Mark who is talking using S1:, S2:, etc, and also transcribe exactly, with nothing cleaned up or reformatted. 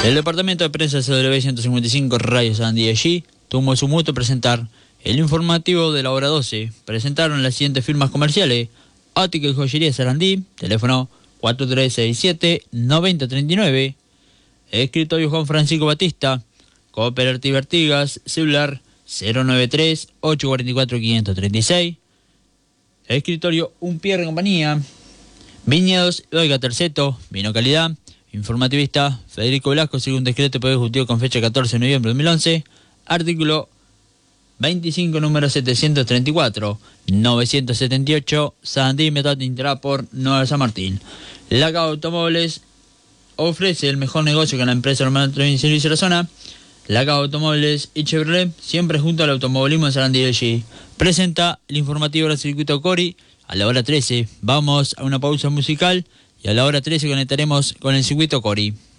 S1: El departamento de prensa C W ciento cincuenta y cinco Radio Sarandí allí tomó su mutuo presentar el informativo de la hora doce. Presentaron las siguientes firmas comerciales: Óptica y Joyería Sarandí, teléfono cuatro tres seis siete, nueve cero tres nueve. Escritorio Juan Francisco Batista, Cooperativa Artigas, celular cero nueve tres, ocho cuatro cuatro, cinco tres seis. Escritorio Un Pierre Compañía, Viñedos Oiga Terceto, Vino Calidad. Informativista Federico Velasco, según decreto de Poder Ejecutivo con fecha catorce de noviembre de dos mil once, artículo veinticinco, número setecientos treinta y cuatro, novecientos setenta y ocho, Sarandí, Metad Intra por Nueva San Martín. La Cava Automóviles ofrece el mejor negocio que la empresa normal de servicio de la zona. La Cava Automóviles y Chevrolet, siempre junto al automovilismo de Sarandí y allí. Presenta el informativo del circuito Cori a la hora trece. Vamos a una pausa musical y a la hora trece conectaremos con el circuito Cori.